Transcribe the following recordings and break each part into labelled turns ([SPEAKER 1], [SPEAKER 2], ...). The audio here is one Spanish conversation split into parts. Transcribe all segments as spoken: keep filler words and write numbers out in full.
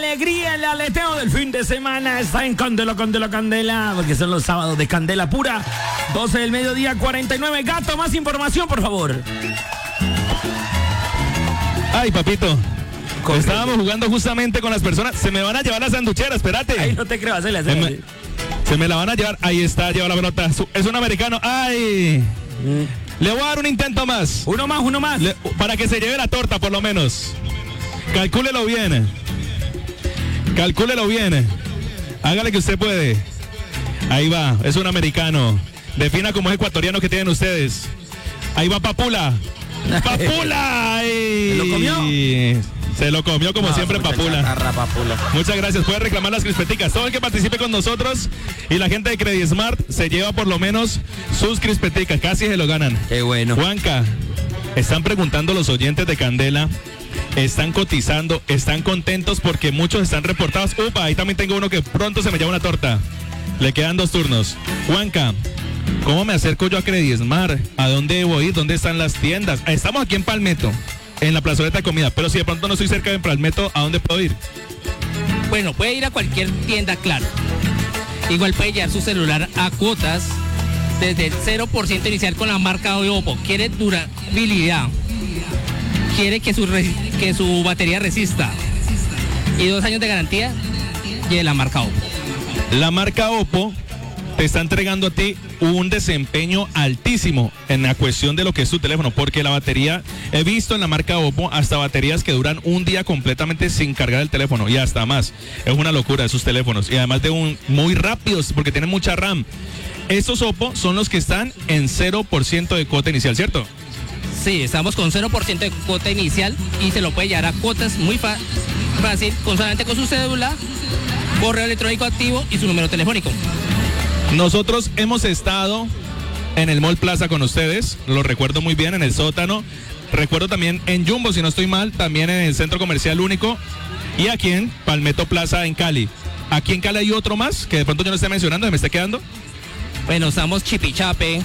[SPEAKER 1] alegría, el aleteo del fin de semana está en Candela, Candela, Candela, porque son los sábados de Candela Pura. doce del mediodía, cuarenta y nueve. Gato, más información, por favor.
[SPEAKER 2] Ay, papito. Correcto. Estábamos jugando justamente con las personas. Se me van a llevar la sanduchera, espérate.
[SPEAKER 1] Ay, no te creo, hacerle, hacerle.
[SPEAKER 2] Se me, se me la van a llevar. Ahí está, lleva la pelota. Es un americano. Ay. Mm. Le voy a dar un intento más.
[SPEAKER 1] Uno más, uno más.
[SPEAKER 2] Le, para que se lleve la torta, por lo menos. Calcúlelo bien. Calcúlelo bien. Hágale que usted puede. Ahí va, es un americano. Defina como es ecuatoriano que tienen ustedes. Ahí va Papula. ¡Papula! ¡Ay!
[SPEAKER 1] ¿Se lo comió?
[SPEAKER 2] Se lo comió como no, siempre Papula.
[SPEAKER 1] Chatarra, Papula.
[SPEAKER 2] Muchas gracias. Puede reclamar las crispeticas. Todo el que participe con nosotros y la gente de Credit Smart se lleva por lo menos sus crispeticas. Casi se lo ganan.
[SPEAKER 1] Qué bueno.
[SPEAKER 2] Juanca, están preguntando los oyentes de Candela. Están cotizando, están contentos porque muchos están reportados. Upa, ahí también tengo uno que pronto se me lleva una torta. Le quedan dos turnos. Juanca, ¿cómo me acerco yo a Credit Smart? ¿A dónde debo ir? ¿Dónde están las tiendas? Estamos aquí en Palmetto, en la plazoleta de comida, pero si de pronto no estoy cerca de Palmetto, ¿a dónde puedo ir?
[SPEAKER 3] Bueno, puede ir a cualquier tienda, claro. Igual puede llevar su celular a cuotas desde el cero por ciento inicial con la marca Oppo. Quiere durabilidad, quiere que su, que su batería resista y dos años de garantía, y la marca Oppo.
[SPEAKER 2] La marca Oppo te está entregando a ti un desempeño altísimo en la cuestión de lo que es tu teléfono, porque la batería, he visto en la marca Oppo hasta baterías que duran un día completamente sin cargar el teléfono y hasta más. Es una locura esos teléfonos y además de un muy rápidos porque tienen mucha RAM. Estos Oppo son los que están en cero por ciento de cuota inicial, ¿cierto?
[SPEAKER 3] Sí, estamos con cero por ciento de cuota inicial y se lo puede llevar a cuotas muy fácil, con solamente con su cédula, correo electrónico activo y su número telefónico.
[SPEAKER 2] Nosotros hemos estado en el Mall Plaza con ustedes, lo recuerdo muy bien, en el sótano. Recuerdo también en Jumbo, si no estoy mal, también en el Centro Comercial Único y aquí en Palmetto Plaza en Cali. Aquí en Cali hay otro más que de pronto yo no esté mencionando, se me está quedando.
[SPEAKER 3] Bueno, estamos Chipichape,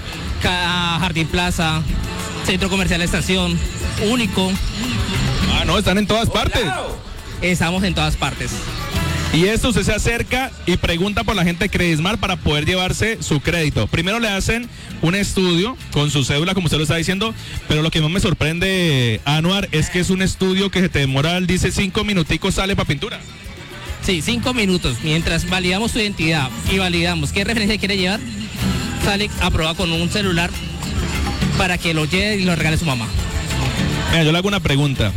[SPEAKER 3] Jardín Plaza, Centro Comercial Estación, Único.
[SPEAKER 2] Ah, no, están en todas partes.
[SPEAKER 3] Estamos en todas partes.
[SPEAKER 2] Y esto usted se acerca y pregunta por la gente de Credit Smart para poder llevarse su crédito. Primero le hacen un estudio con su cédula, como usted lo está diciendo, pero lo que más me sorprende, Anuar, es que es un estudio que se te demora, dice cinco minuticos, sale para pintura.
[SPEAKER 3] Sí, cinco minutos. Mientras validamos su identidad y validamos qué referencia quiere llevar, sale aprobado con un celular para que lo lleve y lo regale a su mamá.
[SPEAKER 2] Mira, yo le hago una pregunta.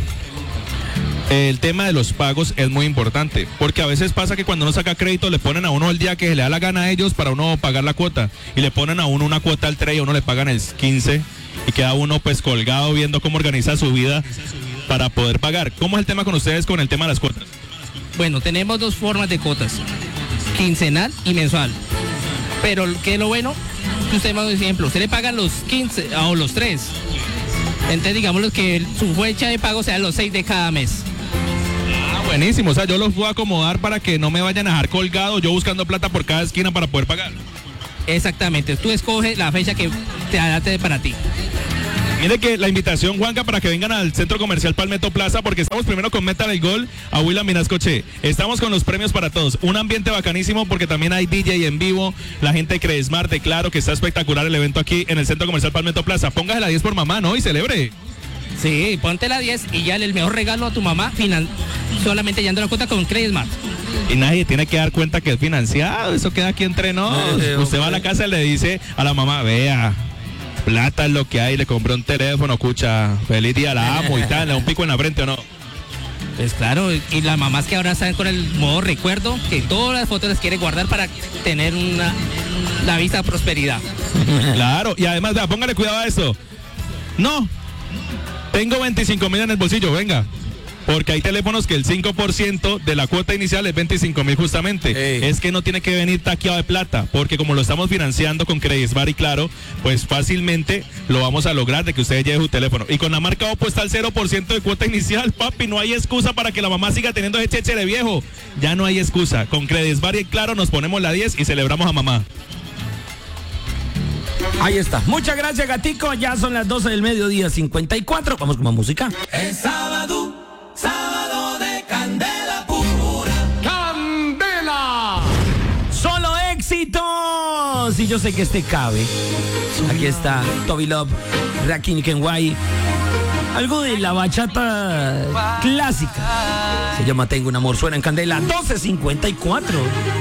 [SPEAKER 2] El tema de los pagos es muy importante, porque a veces pasa que cuando uno saca crédito le ponen a uno el día que se le da la gana a ellos para uno pagar la cuota, y le ponen a uno una cuota al tres y a uno le pagan el quince y queda uno pues colgado viendo cómo organiza su vida para poder pagar. ¿Cómo es el tema con ustedes con el tema de las cuotas?
[SPEAKER 3] Bueno, tenemos dos formas de cuotas, quincenal y mensual, pero ¿qué es lo bueno? Usted me da un ejemplo, usted le paga los quince o los tres, entonces digamos que su fecha de pago sea los seis de cada mes.
[SPEAKER 2] Buenísimo, o sea, yo los voy a acomodar para que no me vayan a dejar colgado, yo buscando plata por cada esquina para poder pagar.
[SPEAKER 3] Exactamente, tú escoges la fecha que te adapte para ti.
[SPEAKER 2] Mire que la invitación, Juanca, para que vengan al Centro Comercial Palmetto Plaza, porque estamos primero con Metal el Gol a William Minascoche. Estamos con los premios para todos. Un ambiente bacanísimo porque también hay D J en vivo. La gente de Credit Smart, de Claro, que está espectacular el evento aquí en el Centro Comercial Palmetto Plaza. Póngase la diez por mamá, ¿no? Y celebre.
[SPEAKER 3] Sí, ponte la diez y ya el mejor regalo a tu mamá, finan solamente yendo la cuota con Credit Smart.
[SPEAKER 2] Y nadie tiene que dar cuenta que es financiado, eso queda aquí entre nos. Eh, Usted okay. va a la casa y le dice a la mamá, vea, plata es lo que hay, le compré un teléfono, escucha, feliz día, la amo y tal, le da un pico en la frente o no.
[SPEAKER 3] Pues claro, y las mamás que ahora están con el modo recuerdo, que todas las fotos las quiere guardar para tener una la vista prosperidad.
[SPEAKER 2] Claro, y además, vea, póngale cuidado a eso. No, tengo veinticinco mil en el bolsillo, venga. Porque hay teléfonos que el cinco por ciento de la cuota inicial es veinticinco mil justamente. Ey. Es que no tiene que venir taqueado de plata, porque como lo estamos financiando con Credit Smart y Claro, pues fácilmente lo vamos a lograr de que usted lleve su teléfono. Y con la marca Oppo está el cero por ciento de cuota inicial, papi, no hay excusa para que la mamá siga teniendo ese cheche de viejo. Ya no hay excusa. Con Credit Smart y Claro nos ponemos la diez y celebramos a mamá.
[SPEAKER 1] Ahí está. Muchas gracias, Gatico. Ya son las doce del mediodía, cincuenta y cuatro. Vamos con más música.
[SPEAKER 4] El sábado, sábado de Candela Pura.
[SPEAKER 1] éxitos. Y yo sé que este cabe. Aquí está Toby Love, Rakim Kenway. Algo de la bachata clásica. Se llama Tengo un amor, suena en Candela doce cincuenta y cuatro.